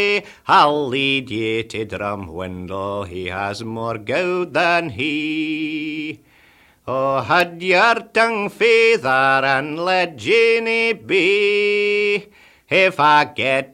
I'll lead ye to Drumwindle, he has more goud than he. Oh, had your tongue feather and let Jeannie be. If I get